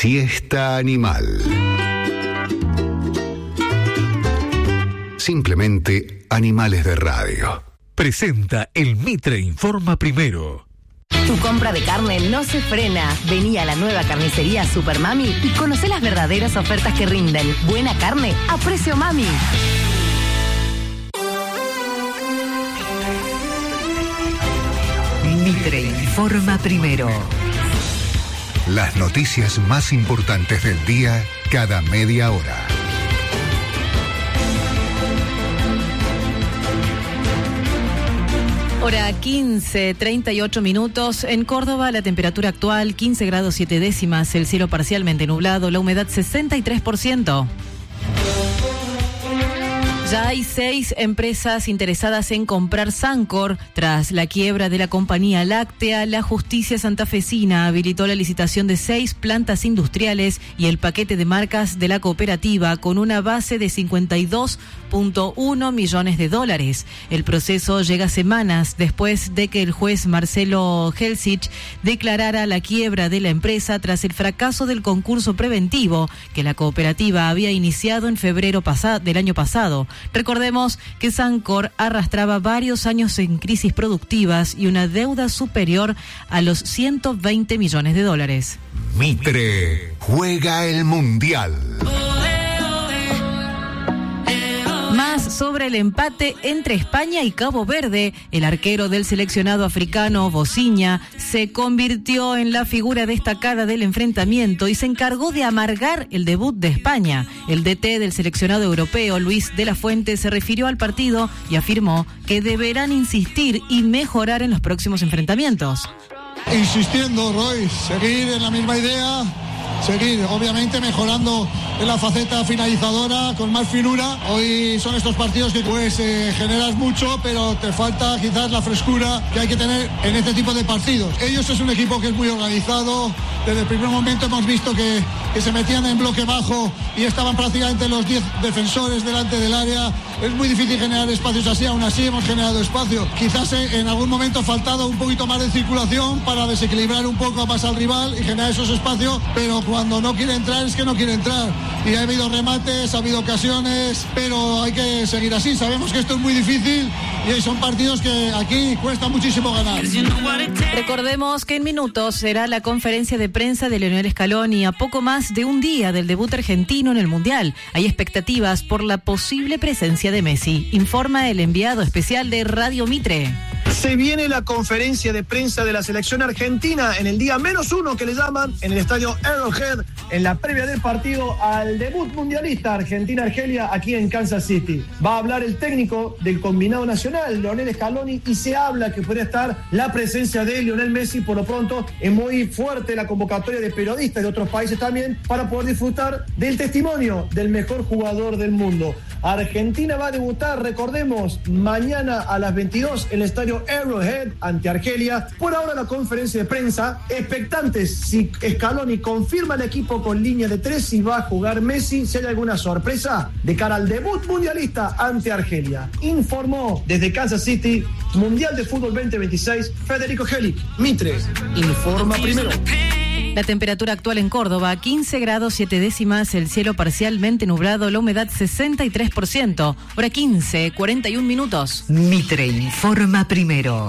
Siesta Animal. Simplemente animales de radio. Presenta el Mitre Informa Primero. Tu compra de carne no se frena. Vení a la nueva carnicería Super Mami y conocé las verdaderas ofertas que rinden. Buena carne a precio mami. Mitre Informa Primero. Las noticias más importantes del día cada media hora. Hora 15, 38 minutos. En Córdoba, la temperatura actual 15 grados 7 décimas, el cielo parcialmente nublado, la humedad 63%. Ya hay 6 empresas interesadas en comprar Sancor. Tras la quiebra de la compañía láctea, la justicia santafesina habilitó la licitación de 6 plantas industriales y el paquete de marcas de la cooperativa con una base de $52.1 millones. El proceso llega semanas después de que el juez Marcelo Helsich declarara la quiebra de la empresa tras el fracaso del concurso preventivo que la cooperativa había iniciado en febrero del año pasado. Recordemos que Sancor arrastraba varios años en crisis productivas y una deuda superior a los $120 millones. Mitre juega el Mundial. Más sobre el empate entre España y Cabo Verde. El arquero del seleccionado africano, Bociña, se convirtió en la figura destacada del enfrentamiento y se encargó de amargar el debut de España. El DT del seleccionado europeo, Luis de la Fuente, se refirió al partido y afirmó que deberán insistir y mejorar en los próximos enfrentamientos. Insistiendo, Roy, seguir en la misma idea. Seguir, obviamente, mejorando en la faceta finalizadora con más finura. Hoy son estos partidos que pues generas mucho, pero te falta quizás la frescura que hay que tener en este tipo de partidos. Ellos es un equipo que es muy organizado. Desde el primer momento hemos visto que se metían en bloque bajo y estaban prácticamente los 10 defensores delante del área. Es muy difícil generar espacios así, aún así hemos generado espacio. Quizás en algún momento ha faltado un poquito más de circulación para desequilibrar un poco más al rival y generar esos espacios, pero cuando no quiere entrar es que no quiere entrar. Y ha habido remates, ha habido ocasiones, pero hay que seguir así. Sabemos que esto es muy difícil y son partidos que aquí cuesta muchísimo ganar. Recordemos que en minutos será la conferencia de prensa de Lionel Scaloni a poco más de un día del debut argentino en el Mundial. Hay expectativas por la posible presencia de Messi. Informa el enviado especial de Radio Mitre. Se viene la conferencia de prensa de la selección argentina en el día -1 que le llaman en el estadio Arrowhead en la previa del partido al debut mundialista Argentina-Argelia aquí en Kansas City. Va a hablar el técnico del combinado nacional, Lionel Scaloni, y se habla que podría estar la presencia de Lionel Messi. Por lo pronto es muy fuerte la convocatoria de periodistas de otros países también para poder disfrutar del testimonio del mejor jugador del mundo. Argentina va a debutar, recordemos, mañana a las 22 en el estadio Arrowhead ante Argelia. Por ahora la conferencia de prensa, expectantes si Scaloni confirma el equipo con línea de 3, si va a jugar Messi, si hay alguna sorpresa de cara al debut mundialista ante Argelia. Informó desde Kansas City, Mundial de Fútbol 2026, Federico Helic, Mitre, Informa Primero. La temperatura actual en Córdoba, 15 grados 7 décimas, el cielo parcialmente nublado, la humedad 63%. Hora 15, 41 minutos. Mitre Informa Primero.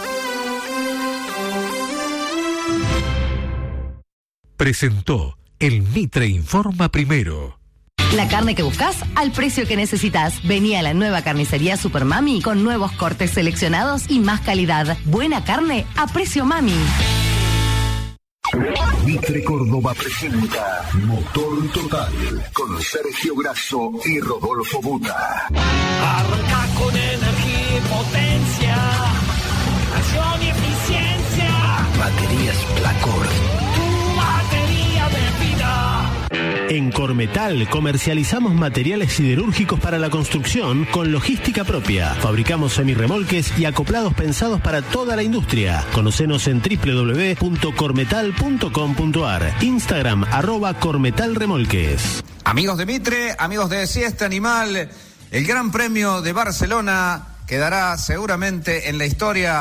Presentó el Mitre Informa Primero. La carne que buscas al precio que necesitas. Vení a la nueva carnicería Super Mami con nuevos cortes seleccionados y más calidad. Buena carne a precio mami. Mitre Córdoba presenta Motor Total con Sergio Grasso y Rodolfo Buta. Arranca con energía y potencia, acción y eficiencia. Baterías Placor. Tu batería de vida. En Cormetal comercializamos materiales siderúrgicos para la construcción con logística propia. Fabricamos semirremolques y acoplados pensados para toda la industria. Conocenos en www.cormetal.com.ar. Instagram @cormetalremolques. Amigos de Mitre, amigos de Siesta Animal, el Gran Premio de Barcelona quedará seguramente en la historia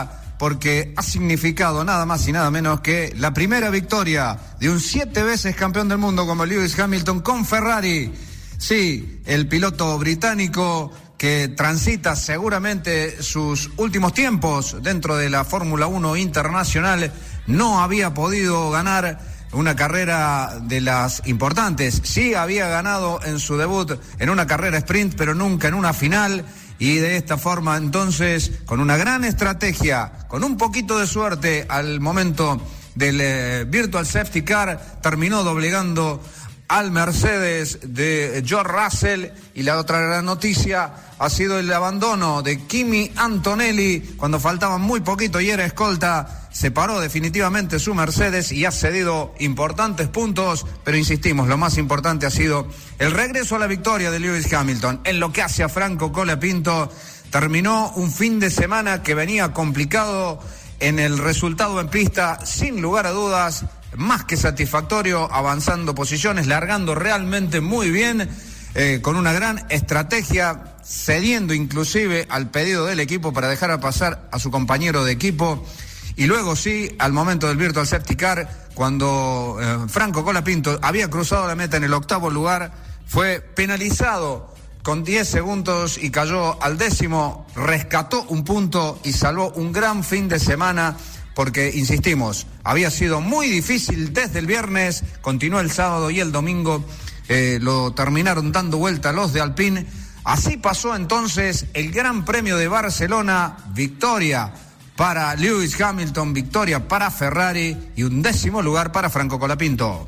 porque ha significado nada más y nada menos que la primera victoria de un 7 veces campeón del mundo como Lewis Hamilton con Ferrari. Sí, el piloto británico que transita seguramente sus últimos tiempos dentro de la Fórmula 1 internacional no había podido ganar una carrera de las importantes. Sí había ganado en su debut en una carrera sprint, pero nunca en una final. Y de esta forma, entonces, con una gran estrategia, con un poquito de suerte al momento del Virtual Safety Car, terminó doblegando al Mercedes de George Russell. Y la otra gran noticia ha sido el abandono de Kimi Antonelli cuando faltaban muy poquito y era escolta. Se paró definitivamente su Mercedes y ha cedido importantes puntos, pero insistimos, lo más importante ha sido el regreso a la victoria de Lewis Hamilton. En lo que hace a Franco Colapinto, terminó un fin de semana que venía complicado en el resultado en pista, sin lugar a dudas, más que satisfactorio, avanzando posiciones, largando realmente muy bien, con una gran estrategia, cediendo inclusive al pedido del equipo para dejar pasar a su compañero de equipo. Y luego sí, al momento del Virtual Safety Car, cuando Franco Colapinto había cruzado la meta en el 8º lugar, fue penalizado con 10 segundos y cayó al 10º, rescató un punto y salvó un gran fin de semana, porque, insistimos, había sido muy difícil desde el viernes, continuó el sábado y el domingo, lo terminaron dando vuelta los de Alpine. Así pasó entonces el Gran Premio de Barcelona, victoria para Lewis Hamilton, victoria para Ferrari y un 10º lugar para Franco Colapinto.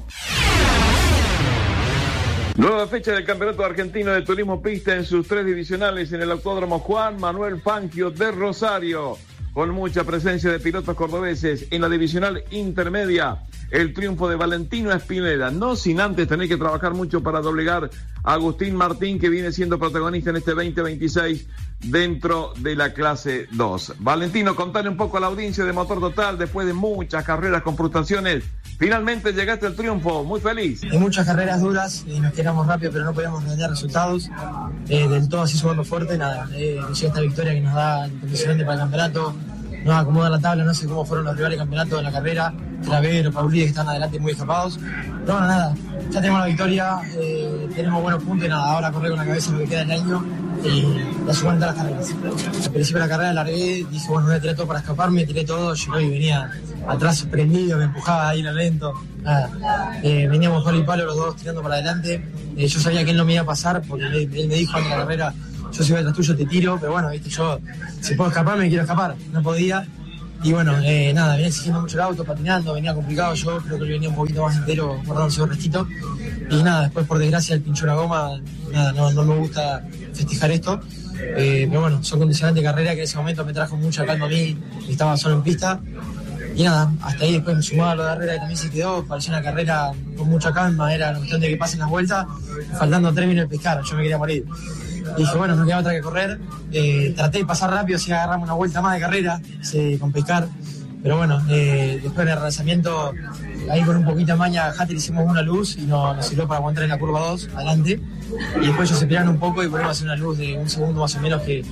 Nueva fecha del Campeonato Argentino de Turismo Pista en sus 3 divisionales en el Autódromo Juan Manuel Fangio de Rosario, con mucha presencia de pilotos cordobeses. En la divisional intermedia, el triunfo de Valentino Espineda, no sin antes tener que trabajar mucho para doblegar a Agustín Martín, que viene siendo protagonista en este 2026 dentro de la clase 2. Valentino, contale un poco a la audiencia de Motor Total, después de muchas carreras con frustraciones, finalmente llegaste al triunfo, muy feliz. En muchas carreras duras, nos quedamos rápido, pero no podíamos ganar resultados, del todo así sumando fuerte, nada, llega esta victoria que nos da el condicionante para el campeonato, nos acomoda la tabla, no sé cómo fueron los rivales del campeonato de la carrera, Travero, Paulí, que están adelante muy escapados, pero bueno, nada, ya tenemos la victoria, tenemos buenos puntos y nada, ahora correr con la cabeza en lo que queda del año y la sumar en todas las carreras. Al principio de la carrera largué, dije, bueno, voy a tirar todo para escaparme, tiré todo, llegó y venía atrás prendido, me empujaba ahí lento, nada, veníamos palo y palo los dos tirando para adelante, yo sabía que él no me iba a pasar porque él me dijo antes de la carrera, yo si voy atrás tuyo te tiro, pero bueno, viste, yo si puedo escapar me quiero escapar, no podía. Y bueno, nada, venía exigiendo mucho el auto, patinando, venía complicado, yo creo que venía un poquito más entero, guardándose un restito. Y nada, después por desgracia él pinchó la goma, nada, no me gusta festejar esto. Pero bueno, son condicionantes de carrera que en ese momento me trajo mucha calma a mí, estaba solo en pista. Y nada, hasta ahí después me sumaba la carrera que también se quedó, pareció una carrera con mucha calma, era la cuestión de que pasen las vueltas, faltando 3 minutos de pescar, yo me quería morir. Y dije, bueno, no queda otra que correr, traté de pasar rápido, si agarramos una vuelta más de carrera, con pescar, pero bueno, después del relanzamiento, ahí con un poquito de maña, Hatter hicimos una luz y nos sirvió para aguantar en la curva 2, adelante, y después ellos se piraron un poco y volvimos a hacer una luz de un segundo más o menos que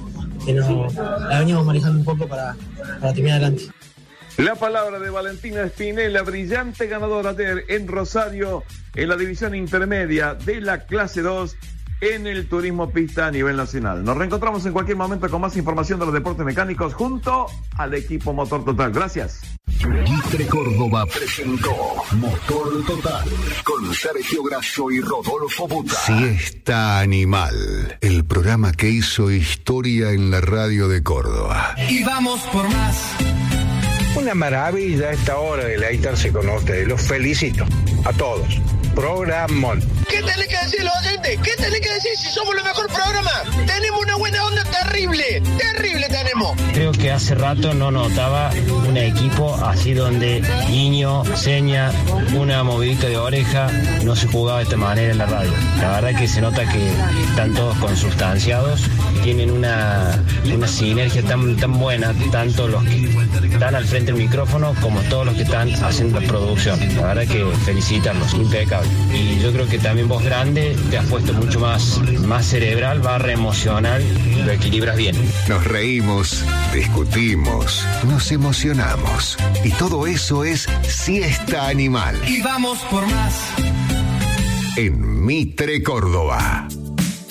la veníamos manejando un poco para terminar adelante. La palabra de Valentina Espinela, brillante ganadora ayer en Rosario, en la división intermedia de la clase 2 en el turismo pista a nivel nacional. Nos reencontramos en cualquier momento con más información de los deportes mecánicos junto al equipo Motor Total. Gracias. Mitre Córdoba presentó Motor Total con Sergio Grasso y Rodolfo Buta. Siesta Animal, el programa que hizo historia en la radio de Córdoba. Y vamos por más. Una maravilla esta hora de deleitarse con ustedes. Los felicito a todos. Programón. ¿Qué tenés que decir los oyentes? ¿Qué tenés que decir si somos el mejor programa? Tenemos una buena onda terrible. Terrible tenemos. Creo que hace rato no notaba un equipo así donde guiño, seña, una movidita de oreja, no se jugaba de esta manera en la radio. La verdad que se nota que están todos consustanciados tienen una sinergia tan buena, tanto los que están al frente del micrófono como todos los que están haciendo la producción. La verdad que felicitarlos, impecable. Y yo creo que también vos grande te has puesto mucho más cerebral, emocional, lo equilibras bien. Nos reímos, discutimos, nos emocionamos. Y todo eso es Siesta Animal. Y vamos por más. En Mitre, Córdoba.